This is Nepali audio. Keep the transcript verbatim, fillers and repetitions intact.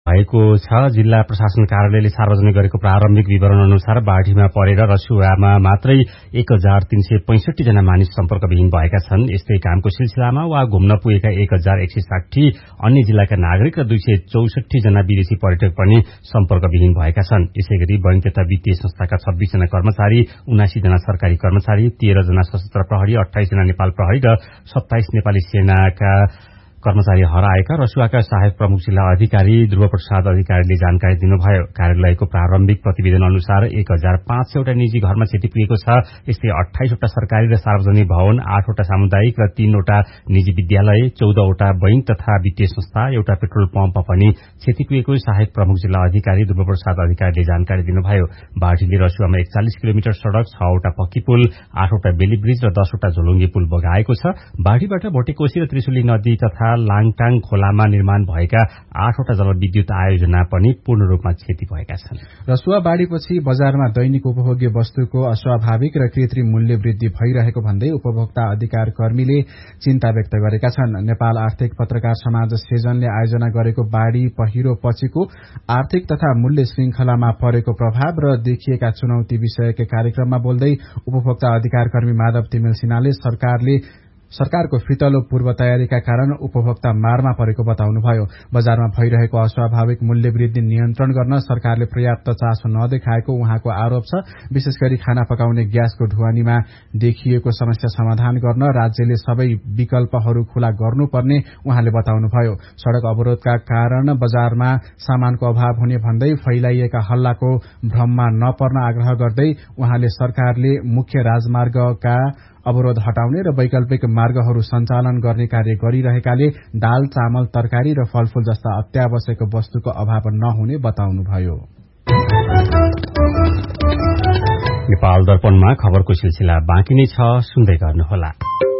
भएको छ। जिल्ला प्रशासन कार्यालयले सार्वजनिक गरेको प्रारम्भिक विवरण अनुसार बाढीमा परेर रसुवामा मात्रै एक हजार तीन सय पैंसठी जना मानिस सम्पर्कविहीन भएका छन्। यस्तै कामको सिलसिलामा वा घुम्न पुगेका एक हजार एक सय साठी अन्य जिल्लाका नागरिक र दुई सय चौसठी जना विदेशी पर्यटक पनि सम्पर्कविहीन भएका छन्। यसैगरी बैंक तथा वित्तीय संस्थाका छब्बीस जना कर्मचारी, उनासी जना सरकारी कर्मचारी, तेह्र जना सशस्त्र प्रहरी, अठाइस जना नेपाल प्रहरी र सत्ताइस नेपाली सेनाका कर्मचारी हराएका रसुवाका सहायक प्रमुख जिल्ला अधिकारी ध्रुव प्रसाद अधिकारीले जानकारी दिनुभयो। कार्यालयको प्रारम्भिक प्रतिवेदन अनुसार एक हजार पाँच सयवटा निजी घरमा क्षति पुगेको छ। यस्तै अठाइसवटा सरकारी र सार्वजनिक भवन, आठवटा सामुदायिक र तीनवटा निजी विद्यालय, चौधवटा बैंक तथा वित्तीय संस्था, एउटा पेट्रोल पम्प पनि क्षति पुगेको सहायक प्रमुख जिल्ला अधिकारी ध्रुव प्रसाद अधिकारीले जानकारी दिनुभयो। बाढीले रसुवामा एकचालिस किलोमिटर सड़क, छवटा पक्की पुल, आठवटा बेली ब्रिज र दसवटा झोलुङ्गे पुल बगाएको छ। बाढीबाट भोटेकोशी र त्रिशुली नदी तथा लाङटाङ खोलामा निर्माण भएका आठवटा जलविद्युत आयोजना पनि पूर्ण रूपमा क्षति भएका छन्। रसुवा बाढीपछि बजारमा दैनिक उपभोग्य वस्तुको अस्वाभाविक र कृत्रिम मूल्य वृद्धि भइरहेको भन्दै उपभोक्ता अधिकार कर्मीले चिन्ता व्यक्त गरेका छन्। नेपाल आर्थिक पत्रकार समाज सेजनले आयोजना गरेको बाढी पहिरो पछिको आर्थिक तथा मूल्य श्रृंखलामा परेको प्रभाव र देखिएका चुनौती विषयकै कार्यक्रममा बोल्दै उपभोक्ता अधिकार कर्मी माधव तिमेल सिन्हाले सरकारले सरकारको फितलो पूर्व तयारीका कारण उपभोक्ता मारमा परेको बताउनुभयो। बजारमा भइरहेको अस्वाभाविक मूल्य वृद्धि नियन्त्रण गर्न सरकारले पर्याप्त चासो नदेखाएको उहाँको आरोप छ। विशेष गरी खाना पकाउने ग्यासको ढुवानीमा देखिएको समस्या समाधान गर्न राज्यले सबै विकल्पहरू खुला गर्नुपर्ने उहाँले बताउनुभयो। सड़क अवरोधका कारण बजारमा सामानको अभाव हुने भन्दै फैलाइएका हल्लाको भ्रममा नपर्न आग्रह गर्दै उहाँले सरकारले मुख्य राजमार्गका अवरोध हटाउने र वैकल्पिक मार्गहरू सञ्चालन गर्ने कार्य गरिरहेकाले दाल, चामल, तरकारी र फलफूल जस्ता अत्यावश्यक वस्तुको अभाव नहुने बताउनुभयो। नेपाल दर्पणमा खबरको सिलसिला बाँकी नै छ, सुन्दै गर्नुहोला।